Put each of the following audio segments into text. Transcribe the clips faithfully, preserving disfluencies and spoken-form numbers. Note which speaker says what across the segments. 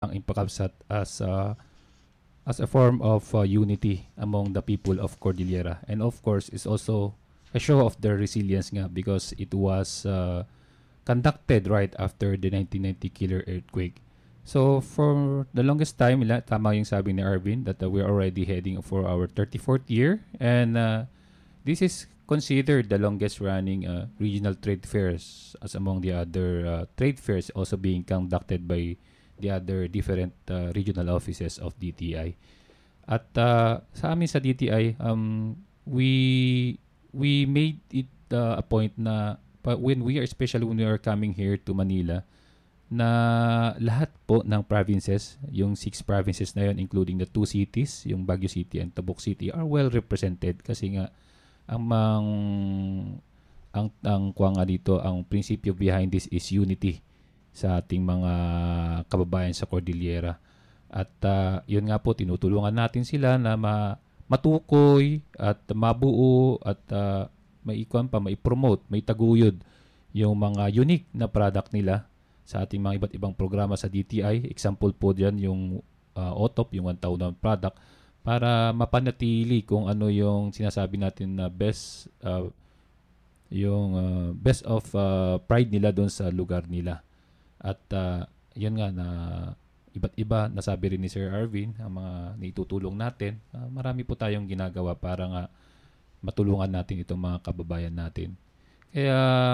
Speaker 1: ang Impakabsat as a as a form of uh, unity among the people of Cordillera. And of course, it's also a show of their resilience nga because it was uh, conducted right after the nineteen ninety killer earthquake. So for the longest time, ila, tama yung sabi ni Arvin that uh, we're already heading for our thirty-fourth year. And uh, this is considered the longest running uh, regional trade fairs as among the other uh, trade fairs also being conducted by the other different uh, regional offices of D T I. At uh, sa amin sa D T I, um, we we made it uh, a point na pa, when we are, especially when we are coming here to Manila, na lahat po ng provinces, yung six provinces na yun, including the two cities, yung Baguio City and Tabuk City, are well represented kasi nga ang mang, ang ang kuha nga dito, ang prinsipyo behind this is unity sa ating mga kababayan sa Cordillera. At uh, yun nga po, tinutulungan natin sila na ma- matukoy at mabuo at uh, maikuan pa, maipromote, may taguyod yung mga unique na product nila sa ating mga iba't ibang programa sa D T I. Example po dyan yung uh, O T O P, yung one thousand product, para mapanatili kung ano yung sinasabi natin na best uh, yung uh, best of uh, pride nila doon sa lugar nila. At uh, yun nga na iba't iba, nasabi rin ni Sir Arvin, ang mga naitutulong natin. Uh, marami po tayong ginagawa para nga matulungan natin itong mga kababayan natin. Kaya,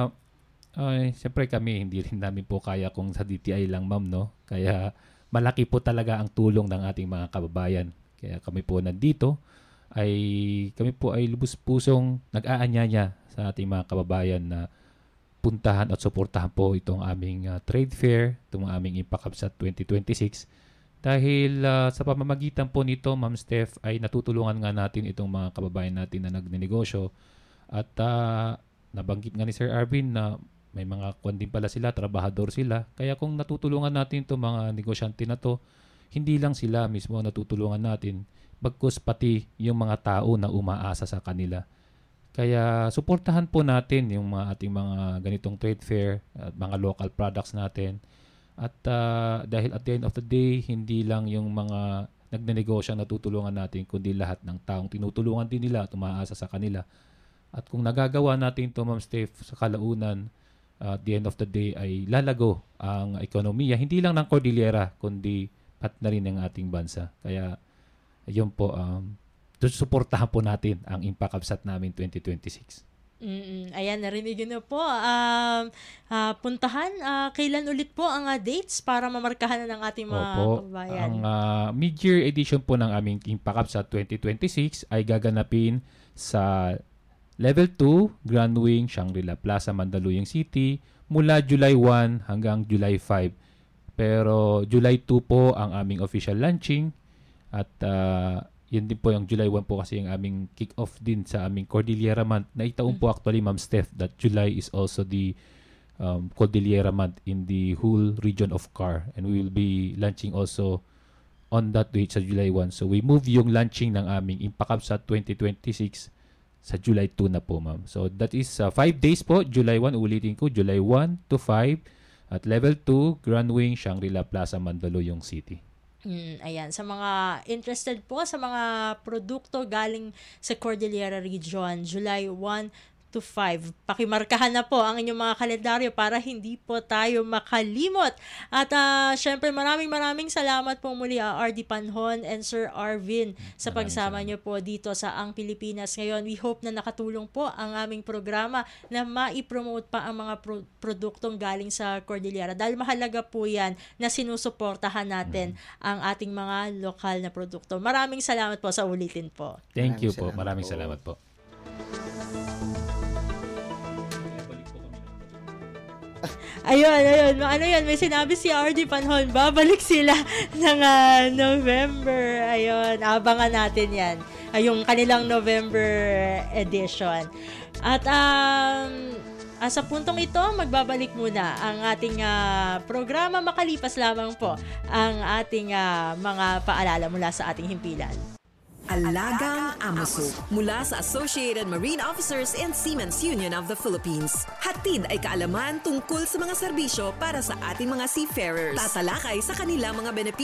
Speaker 1: uh, siyempre kami, hindi rin namin po kaya kung sa D T I lang, ma'am, no? Kaya malaki po talaga ang tulong ng ating mga kababayan. Kaya kami po nandito, ay kami po ay lubos-pusong nag-aanyaya sa ating mga kababayan na puntahan at suportahan po itong aming uh, trade fair, itong aming Impakabsat twenty twenty-six. Dahil uh, sa pamamagitan po nito, Ma'am Steph, ay natutulungan nga natin itong mga kababayan natin na nagnenegosyo. At uh, nabanggit nga ni Sir Arvin na may mga kwan din pala sila, trabahador sila. Kaya kung natutulungan natin itong mga negosyante na to, hindi lang sila mismo natutulungan natin, bagkus pati yung mga tao na umaasa sa kanila. Kaya suportahan po natin yung mga ating mga ganitong trade fair at mga local products natin. At uh, dahil at the end of the day, hindi lang yung mga nagnenegosyo na tutulungan natin, kundi lahat ng taong tinutulungan din nila at umaasa sa kanila. At kung nagagawa natin ito, Ma'am Steph, sa kalaunan, uh, at the end of the day ay lalago ang ekonomiya, hindi lang ng Cordillera, kundi pat na rin ng ating bansa. Kaya yun po, um, suportahan po natin ang Impakabsat namin twenty twenty-six.
Speaker 2: Mm-mm. Ayan, narinig nyo po. Um, uh, puntahan, uh, kailan ulit po ang uh, dates para mamarkahan na ng ating mga
Speaker 1: Opo,
Speaker 2: kababayan?
Speaker 1: ang uh, mid-year edition po ng aming Impakabsat twenty twenty-six ay gaganapin sa Level two, Grand Wing, Shangri-La Plaza, Mandaluyong City, mula July one hanggang July five. Pero July two po ang aming official launching at uh, yun din po yung July one po kasi yung aming kick-off din sa aming Cordillera Month. Naitaon po actually, Ma'am Steph, that July is also the um, Cordillera Month in the whole region of C A R. And we will be launching also on that date sa July one. So we move yung launching ng aming Impakabsat twenty twenty-six sa July two na po, ma'am. So that is uh, five days po. July one, ulitin ko, July one to five at Level two, Grand Wing, Shangri-La Plaza, Mandaluyong City.
Speaker 2: Mm, ayan, sa mga interested po sa mga produkto galing sa Cordillera Region, July one to five. Pakimarkahan na po ang inyong mga kalendaryo para hindi po tayo makalimot. At uh, syempre maraming maraming salamat po muli uh, R D Panhon and Sir Arvin sa pagsama nyo po dito sa Ang Pilipinas Ngayon. We hope na nakatulong po ang aming programa na maipromote pa ang mga pro- produktong galing sa Cordillera. Dahil mahalaga po yan na sinusuportahan natin mm. ang ating mga lokal na produkto. Maraming salamat po sa ulitin po.
Speaker 1: Thank you po. Maraming salamat po.
Speaker 2: Ayun, ayun. Ano yan? May sinabi si R D Panhon. Babalik sila ng uh, November. Ayun. Abangan natin yan. Ay, yung kanilang November edition. At um, uh, sa puntong ito, magbabalik muna ang ating uh, programa. Makalipas lamang po ang ating uh, mga paalala mula sa ating himpilan.
Speaker 3: Alagang Amoso mula sa Associated Marine Officers and Seamen's Union of the Philippines. Hatid ay kaalaman tungkol sa mga serbisyo para sa ating mga seafarers. Tatalakay sa kanilang mga benepisyo